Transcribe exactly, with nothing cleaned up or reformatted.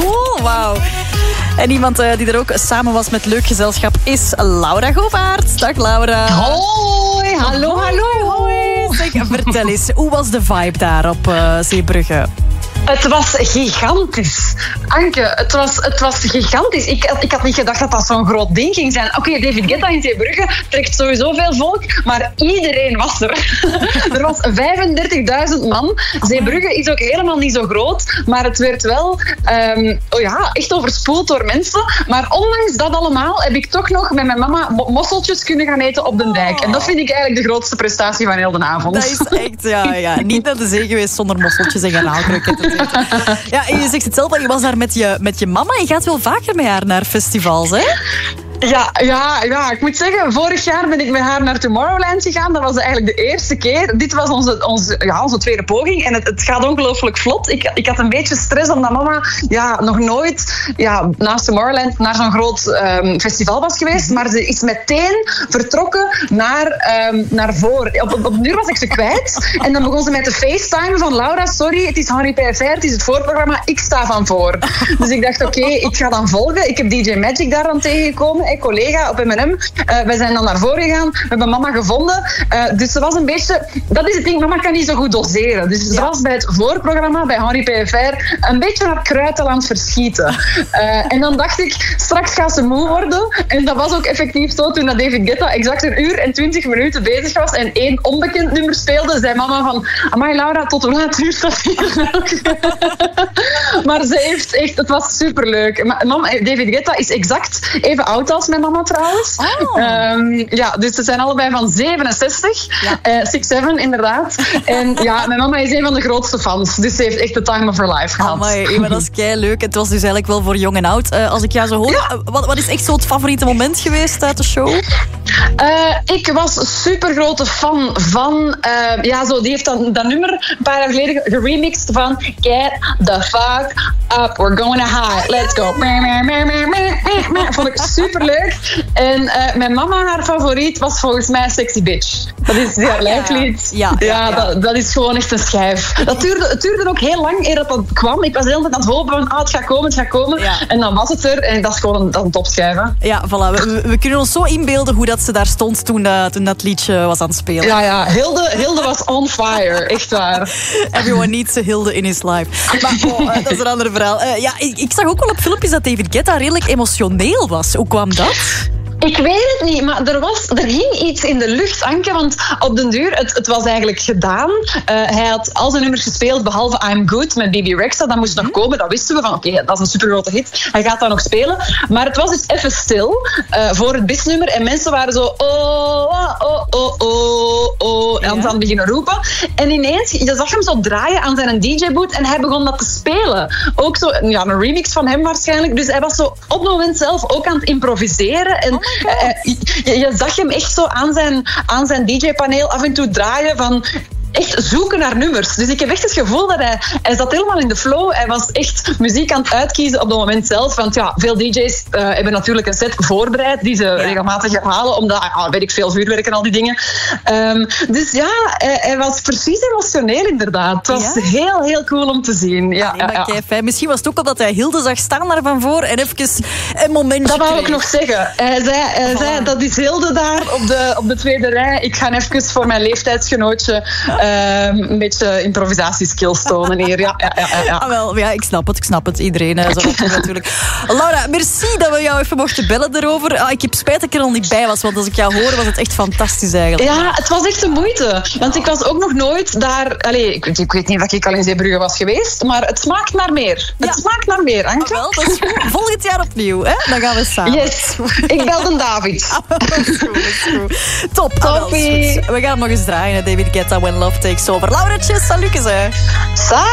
cool. Wauw. En iemand uh, die er ook samen was met leuk gezelschap is Laura Govaert. Dag Laura. Hoi, hallo, hallo. Hoi. Zeg, vertel eens, hoe was de vibe daar op uh, Zeebrugge? Het was gigantisch. Anke, het was, het was gigantisch. Ik, ik had niet gedacht dat dat zo'n groot ding ging zijn. Oké, okay, David Guetta in Zeebrugge trekt sowieso veel volk, maar iedereen was er. Er was vijfendertigduizend man. Zeebrugge is ook helemaal niet zo groot, maar het werd wel um, oh ja, echt overspoeld door mensen. Maar ondanks dat allemaal heb ik toch nog met mijn mama mosseltjes kunnen gaan eten op de dijk. En dat vind ik eigenlijk de grootste prestatie van heel de avond. Dat is echt, ja, ja. Niet naar de zee geweest zonder mosseltjes en garnaalkroketten. Ja, en je zegt het zelf, dat je was daar met je, met je mama. Je gaat wel vaker met haar naar festivals, hè? Ja, ja, ja, ik moet zeggen, vorig jaar ben ik met haar naar Tomorrowland gegaan. Dat was eigenlijk de eerste keer. Dit was onze, onze, ja, onze tweede poging en het, het gaat ongelooflijk vlot. Ik, ik had een beetje stress omdat mama ja, nog nooit ja, naast Tomorrowland naar zo'n groot um, festival was geweest. Maar ze is meteen vertrokken naar, um, naar voor. Op, op, op een uur was ik ze kwijt. En dan begon ze met de FaceTime van Laura, sorry, het is Henri P F R, het is het voorprogramma, ik sta van voor. Dus ik dacht, oké, okay, ik ga dan volgen. Ik heb D J Magic daar dan tegengekomen. Collega op M en M. Uh, wij zijn dan naar voren gegaan. We hebben mama gevonden. Uh, dus ze was een beetje... Dat is het ding, mama kan niet zo goed doseren. Dus ze ja. was bij het voorprogramma, bij Henri P F R, een beetje naar kruiden aan het verschieten. Uh, en dan dacht ik, straks gaat ze moe worden. En dat was ook effectief zo toen dat David Guetta exact een uur en twintig minuten bezig was en één onbekend nummer speelde, zei mama van, amai Laura, tot hoe laat duurt dat hier nog? Maar ze heeft echt... Het was superleuk. Mama, David Guetta is exact even oud als mijn mama trouwens. Oh. Um, ja, dus ze zijn allebei van zevenenzestig. Ja. Uh, six seven, inderdaad. En ja, mijn mama is een van de grootste fans. Dus ze heeft echt de time of her life gehad. Amai, maar dat is kei leuk. Het was dus eigenlijk wel voor jong en oud. Uh, als ik jou zo hoor, ja. wat, wat is echt zo het favoriete moment geweest uit de show? Uh, ik was super grote fan van... Uh, ja, zo, die heeft dan, dat nummer een paar jaar geleden geremixed van Get the fuck up, we're going to high, let's go. Vond ik super leuk. En uh, mijn mama, haar favoriet, was volgens mij Sexy Bitch. Dat is haar lijflied. Ja, ja, ja, ja. Dat, dat is gewoon echt een schijf. Dat duurde, het duurde ook heel lang eer dat dat kwam. Ik was de hele tijd aan het hopen van, ah, het gaat komen, het gaat komen. Ja. En dan was het er en dat is gewoon een, dat een topschijf. Hè. Ja, voilà. We, we kunnen ons zo inbeelden hoe dat ze daar stond toen, uh, toen dat liedje was aan het spelen. Ja, ja. Hilde, Hilde was on fire. Echt waar. Everyone needs a Hilde in his life. Maar oh, uh, dat is een ander verhaal. Uh, ja, ik, ik zag ook wel op filmpjes dat David Guetta redelijk emotioneel was. Hoe kwam dat? Ik weet het niet, maar er, was, er hing iets in de lucht, Anke. Want op den duur, het, het was eigenlijk gedaan. Uh, hij had al zijn nummers gespeeld, behalve I'm Good met B B Rexha. Dat moest nog komen, dat wisten we. Van oké, okay, dat is een supergrote hit. Hij gaat dat nog spelen. Maar het was dus even stil uh, voor het bisnummer. En mensen waren zo... Oh, oh, oh, oh, oh. En aan het beginnen roepen. En ineens, je zag hem zo draaien aan zijn D J-boot. En hij begon dat te spelen. Ook zo, ja, een remix van hem waarschijnlijk. Dus hij was zo op het moment zelf ook aan het improviseren. En Uh, je, je zag hem echt zo aan zijn, aan zijn D J-paneel af en toe draaien van... Echt zoeken naar nummers. Dus ik heb echt het gevoel dat hij... Hij zat helemaal in de flow. Hij was echt muziek aan het uitkiezen op dat moment zelf. Want ja, veel D J's uh, hebben natuurlijk een set voorbereid die ze ja. regelmatig herhalen. Omdat, ah, weet ik veel, vuurwerk en al die dingen. Um, dus ja, hij, hij was precies emotioneel inderdaad. Het was ja? heel, heel cool om te zien. Ja, ja, ja, ja. Misschien was het ook omdat hij Hilde zag staan daar van voor en even een momentje Dat wou kreeg. ik nog zeggen. Hij zei, hij voilà. zei dat is Hilde daar op de, op de tweede rij. Ik ga even voor mijn leeftijdsgenootje... Um, een beetje improvisatieskills tonen hier. Ja, ja, ja, ja. Ah, wel, ja, ik snap het, ik snap het. Iedereen uh, zal het natuurlijk. Laura, merci dat we jou even mochten bellen erover. Ah, ik heb spijt dat ik er al niet bij was, want als ik jou hoor was het echt fantastisch eigenlijk. Ja, het was echt de moeite. Want ik was ook nog nooit daar... Allez, ik, ik weet niet of ik al in Zeebrugge was geweest, maar het smaakt naar meer. Ja. Het smaakt naar meer, Anke. Ah, wel, dat is goed. Volgend jaar opnieuw, hè? Dan gaan we samen. Yes, ik bel de David. Ah, dat is goed, dat is goed. Top, Toppie. Ah, we gaan nog eens draaien, David Guetta, When Love Takes Over. Lauretjes, salutjes, hè. Saai.